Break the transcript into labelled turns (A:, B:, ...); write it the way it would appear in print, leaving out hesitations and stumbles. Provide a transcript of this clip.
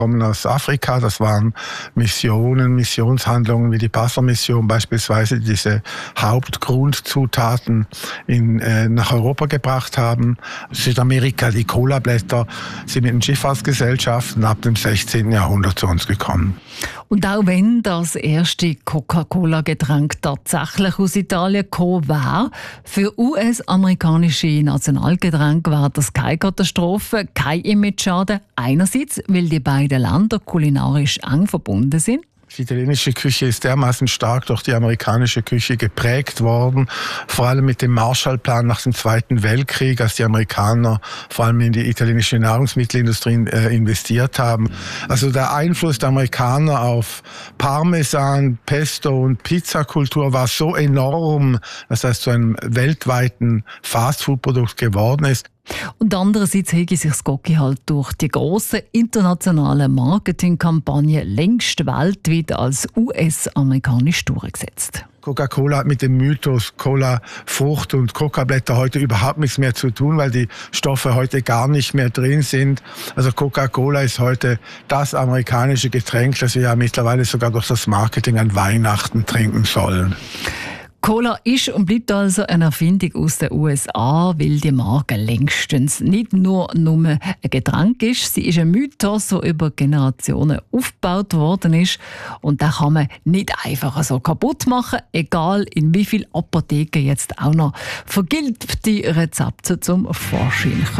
A: kommen aus Afrika. Das waren Missionshandlungen wie die Passau-Mission beispielsweise, die diese Hauptgrundzutaten nach Europa gebracht haben. Südamerika, die Colablätter sind mit den Schifffahrtsgesellschaften ab dem 16. Jahrhundert zu uns gekommen.
B: Und auch wenn das erste Coca-Cola-Getränk tatsächlich aus Italien gekommen wäre, für US-amerikanische Nationalgetränke wäre das keine Katastrophe, kein Image-Schaden. Einerseits, weil die beiden Länder kulinarisch eng verbunden sind.
A: Die italienische Küche ist dermaßen stark durch die amerikanische Küche geprägt worden, vor allem mit dem Marshallplan nach dem Zweiten Weltkrieg, als die Amerikaner vor allem in die italienische Nahrungsmittelindustrie investiert haben. Also der Einfluss der Amerikaner auf Parmesan, Pesto und Pizzakultur war so enorm, dass das zu einem weltweiten Fastfood-Produkt geworden ist.
B: Und andererseits hat sich das Gocki halt durch die grossen internationalen Marketingkampagnen längst weltweit als US-amerikanisch durchgesetzt.
A: Coca-Cola hat mit dem Mythos Cola, Frucht und Coca-Blätter heute überhaupt nichts mehr zu tun, weil die Stoffe heute gar nicht mehr drin sind. Also Coca-Cola ist heute das amerikanische Getränk, das wir ja mittlerweile sogar durch das Marketing an Weihnachten trinken sollen.
B: Cola ist und bleibt also eine Erfindung aus den USA, weil die Marke längstens nicht nur ein Getränk ist. Sie ist ein Mythos, der über Generationen aufgebaut worden ist. Und den kann man nicht einfach so kaputt machen, egal in wie vielen Apotheken jetzt auch noch vergilbte Rezepte zum Vorschein kommen.